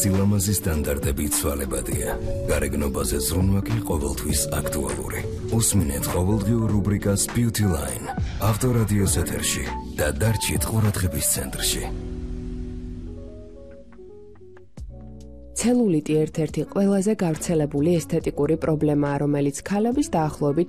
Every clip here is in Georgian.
სილამაზის სტანდარტები ცვალებადია. გარეგნობაზე ზრუნვა კი ყოველთვის აქტუალური. უსმინეთ ყოველდღიურ რუბრიკას Beauty Line. ავტორადიოს ეთერში და დარჩით ყურადღების ცენტრში. ცელულიტი ერთ-ერთი ყველაზე გავრცელებული ესთეტიკური პრობლემაა, რომელიც ქალების დაახლოებით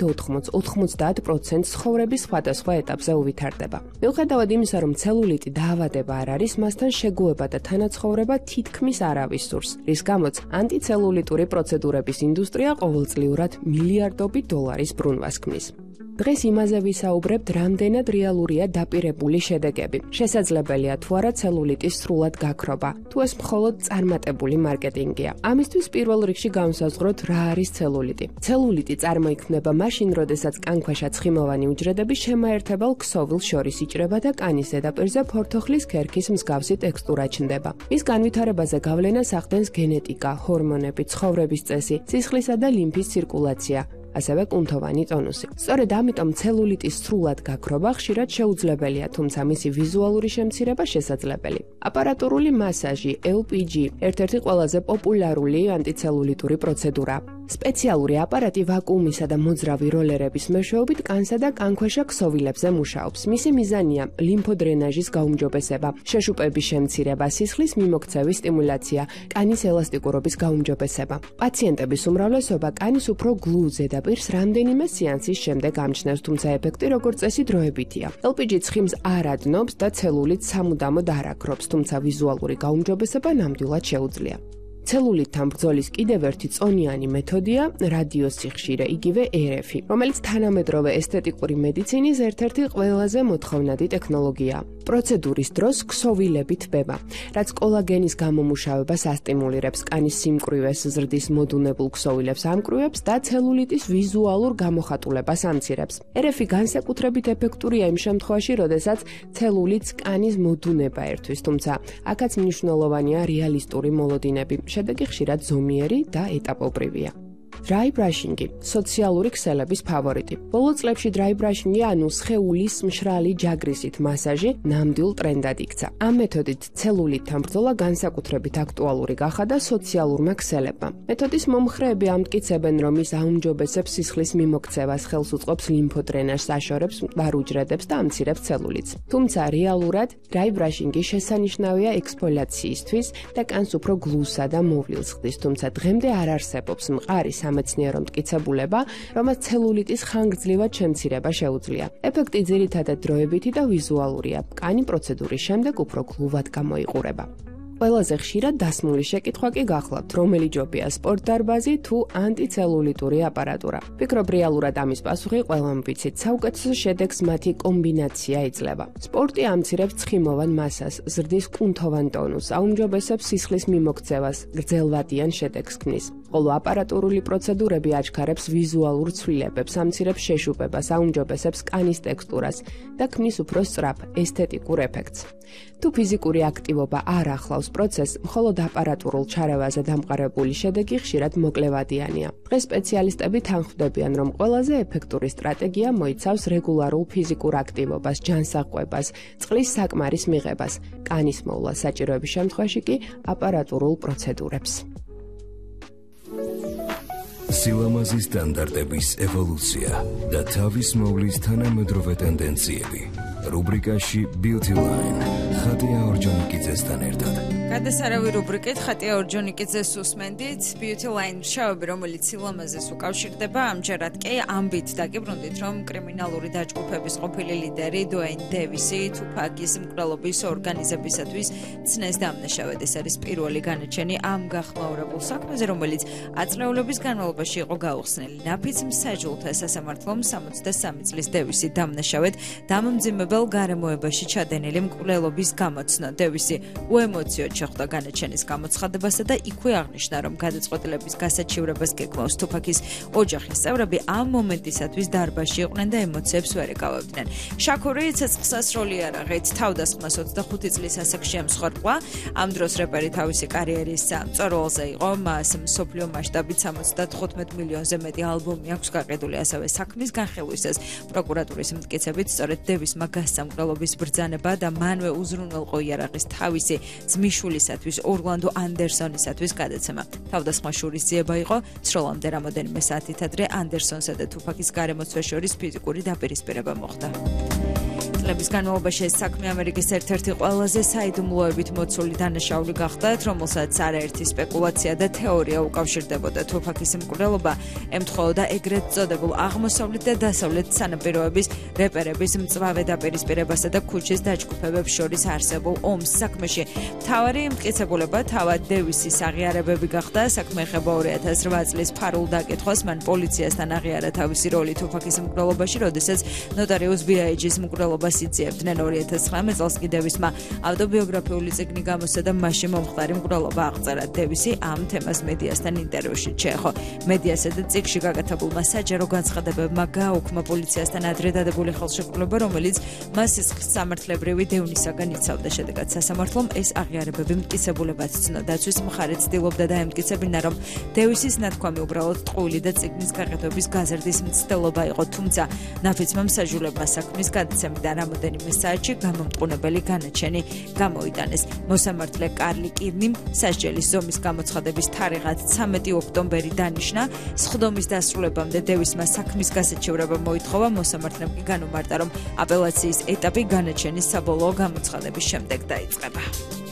80% ცხოვრების სხვადასხვა ეტაპზე უვითარდება. მიუხედავად იმისა, რომ ცელულიტი დაავადება არ არის, მასთან შეგუება და თანაცხოვრება თითქმის არავის სურს, რის გამოც ანტიცელულიტური პროცედურების ინდუსტრია ყოველწლიურად მილიარდობით დოლარის ბრუნვას ქმნის. დღეს იმაზე ვისაუბრებთ, რამდენად რეალურია დაპირებული შედეგები. შესაძლებელია თუ არა ცელულიტის სრულად გაქრობა, თუ ეს მხოლოდ წარმატებული მარკეტინგია. ამისთვის პირველ რიგში განსაზღვროთ, რა არის ცელულიტი. ცელულიტი წარმოიქმნება მაშინ, როდესაც კანქვეშა ცხიმოვანი უჯრედები შემაერთებელ ქსოვილს შორის იჭრება და კანის ზედაპირზე ფორთოხლის ქერქის მსგავსი ტექსტურა ჩნდება. მის განვითარებაზე გავლენას ახდენს გენეტიკა, ჰორმონები, ცხოვრების წესი, სისხლისა და ლიმფის ცირკულაცია, ასევე კუნთოვანი ტონუსი. სწორედ ამიტომ ცელულიტის სრულად გაქრობა ხშირად შეუძლებელია, თუმცა მისი ვიზუალური შემცირება შესაძლებელი. აპარატურული მასაჟი, LPG, ერთ-ერთი ყველაზე პოპულარული ანტიცელულიტური პროცედურა. სპეციალური აპარატი ვაკუუმისა და მოძრავი როლერების მეშვეობით კანსა და კანქვეშა ქსოვილებზე მუშაობს. მისი მიზანია ლიმფოდრენაჟის გაუმჯობესება, შეშუპების შემცირება, სისხლის მიმოქცევის სტიმულაცია, კანის ელასტიკურობის გაუმჯობესება. პაციენტების უმრავლესობა კანის უფრო გლუვ ზედაპირს რამდენიმე სეანსის შემდეგ ამჩნევს, თუმცა ეფექტი როგორც წესი დროებითია. LPG ცხიმს არ ადნობს და ცელულიტს სამუდამოდ არ აქრობს, თუმცა ვიზუალური გაუმჯობესება ნამდვილად შეუძლია. ცელულიტთან ბრძოლის კიდევ ერთი წონიანი მეთოდია რადიოსიხშირე, იგივე RF, რომელიც თანამედროვე ესთეტიკური მედიცინის ერთ-ერთი ყველაზე მოთხოვნადი ტექნოლოგიაა. პროცედურის დროს ქსოვილები თბება, რაც კოლაგენის გამომუშავებას ასტიმულირებს, კანის სიმკვრივეს ზრდის მოდუნებულ ქსოვილებს ამკვრივებს და ცელულიტის ვიზუალურ გამოხატულებას ამცირებს. RF განსაკუთრებით ეფექტურია იმ შემთხვევაში, როდესაც ცელულიტს კანის მოდუნება ერთვის, თუმცა აქაც მნიშვნელოვანია რეალისტური მოლოდინები. შედეგი ხშირად ზომიერი და ეტაპობრივია. Dry brushing, სოციალური ქსელების ფავორიტი. ბოლო წლებში dry brushing, ანუ სხეულის მშრალი ჯაგრისით მასაჟი, ნამდვილ ტრენდად იქცა. ამ მეთოდით ცელულიტთან ბრძოლა განსაკუთრებით აქტუალური გახადა სოციალურმა ქსელებმა. მეთოდის მომხრეები ამტკიცებენ, რომ ის აუმჯობესებს სისხლის მიმოქცევას, ხელს უწყობს ლიმფოდრენაჟს, აშორებს მკვდარ უჯრედებს და ამცირებს ცელულიტს. თუმცა რეალურად dry brushing შესანიშნავია ექსფოლიაციისთვის და კანს უფრო გლუვსა და მოვლილს ხდის, თუმცა დღემდე არ არსებობს მყარი სამეცნიერო მტკიცებულება, რომელსაც ცელულიტის ხანგრძლივად შემცირება შეუძლია. ეფექტი ძირითადად დროებითი და ვიზუალურია. კანი პროცედურის შემდეგ უფრო გლუვად გამოიყურება. ყველაზე ხშირად დასმული შეკითხვა კი გახლავთ, რომელი ჯობია სპორტდარბაზი თუ ანტიცელულიტური აპარატურა. ვფიქრობ, რეალურად ამის პასუხი ყველამ ვიცით. საუკეთესო შედეგს მათი კომბინაცია იძლევა. სპორტი ამცირებს ცხიმოვან მასას, ზრდის კუნთოვან ტონუსს, აუმჯობესებს სისხლის მიმოქცევას, გრძელვადიან შედეგს ქმნის. ხოლო აპარატურული პროცედურები აჩქარებს ვიზუალურ ცვლილებებს, ამცირებს შეშუპებას, აუმჯობესებს კანის ტექსტურას და ქმნის უფრო სწრაფ ესთეტიკურ ეფექტს. თუ ფიზიკური აქტივობა არ ახლავს პროცესს, მხოლოდ აპარატურულ ჩარევაზე დამყარებული შედეგი ხშირად მოკლევადიანია. დღეს სპეციალისტები თანხმდებიან, რომ ყველაზე ეფექტური სტრატეგია მოიცავს რეგულარულ ფიზიკურ აქტივობას, ჯანსაღყვებას, წყლის საკმარის მიღებას, კანის მოვლა საჭიროების შემთხვევაში კი აპარატურულ პროცედურებს. სილამაზის სტანდარტების ევოლუცია და თავის მოვლის თანამედროვე ტენდენციები. რუბრიკაში Beauty Line. ხატია ორჯონიკიძესთან ერთად. გადასარავი რუბრიკით ხატია ორჯონიკიძეს უსმენდით. Beauty Line შავები, რომელიც სილამაზეს უკავშირდება, ამჯერად კი ამბით დაგიბრუნდით, რომ კრიმინალური დაჯგუფების ყოფილი ლიდერი დუეინ დევისი თუფაკის მკვლელობის ორგანიზებისათვის ცნეს დამნაშავედ. ეს არის პირველი განაჩენი ამ გახმაურებულ საქმეზე, რომელიც აწლეულების განმავლობაში იყო გაუხსნელი. ნაფიც მსაჯულთა სასამართლომ 63 წლის დევისი დამნაშავედ დამამძიმებელ გარემოებაში ჩადენილი მკვლელობის გამოცნო. დევისი უემოციოდ შეხვდა განაჩენის გამოცხადებასა და იქვე აღნიშნა, რომ გადაწყვეტილების გასაჩივრებას გეგმავს თუფაკის ოჯახის წევრები ამ მომენტისათვის დარბაზში იყვნენ და ემოციებს ვერ ეკავებდნენ. შაქური ცეცხლსასროლი არაღით თავდასხმას 25 წლის ასაკში ემსხვერპლა. ამ დროს რეპერი თავისი კარიერის მწვერვალზე იყო, მას მსოფლიო მასშტაბით 75 მილიონზე მეტი ალბომი აქვს გაყიდული, ასევე საქმის განხილვისას პროკურატურის მტკიცებით სწორედ დევისმა გასცა მკვლელობის ბრძანება და მანვე უზრუნველყო იარაღის თავისი ძმის შვილისათვის ორლანდო ანდერსონისათვის გადაცემა. თავდასხმა შურისძიება იყო, სროლამდე რამოდენიმე საათით ადრე ანდერსონსა და თუფაკის გარემოცვას შორის ფიზიკური დაპირისპირება მოხდა. წლების განმავლობაში ეს საქმე ამერიკის ერთ-ერთი ყველაზე საიდუმლოებით მოცული დანაშაული გახდა, რომელსაც არაერთი სპეკულაცია და თეორია უკავშირდებოდა. თუფაკის მკვლელობა ემთხვეოდა ეგრეთ წოდებულ აღმოსავლეთ და დასავლეთ სანაპიროების რეპერების მწვავე დაპირისპირებასა და ქუჩის დაჯგუფებებს შორის არსებულ ომს. საქმეში მთავარი მტკიცებულება თავად დევისის აღიარებები გახდა. საქმე ეხება 2008 წლის ფარულ დაკითხვას, მან პოლიციასთან აღიარა თავისი როლი თუფაკის მკვლელობაში, როდესაც ნოტარიუს ბიაიჯის მკვლელობას იძიებდნენ. 2019 წელს კი დევისმა ავტობიოგრაფიული წიგნი გამოსცა და მასში მომხდარი მკვლელობა აღწერა. დევისი ამ თემას მედიასთან ინტერვიუში შეეხო. მედიასა და წიგნში გაკეთებულმა საჯარო განცხადებებმა გააუქმა პოლიციასთან ადრე დადებული ხელშეკრულება, რომელიც მას სისხლის სამართლებრივი დევნისაგან იცავდა. შედეგად სასამართლომ ეს აღიარებები მტკიცებულებად ცნო. დაცვის მხარე ცდილობდა დაემტკიცებინა, რომ დევისის ნათქვამი უბრალოდ ტყუილი და წიგნის გაკეთების გაზრდის მცდელობა იყო, თუმცა ნაფიცმა მსაჯულებმა საქმის გადაცემიდან რამოდენიმე საათში გამომტყუნებელი განაჩენი გამოიტანეს. მოსამართლე კარლი კირნიმ სასჯელის ზომის გამოცხადების თარიღად 13 ოქტომბერი დანიშნა. სხდომის დასრულებამდე დევისმა საქმის გასაჩივრება მოითხოვა. მოსამართლემ კი განუმარტა, რომ აპელაციის ეტაპი განაჩენის საბოლოო გამოცხადების შემდეგ დაიწყება.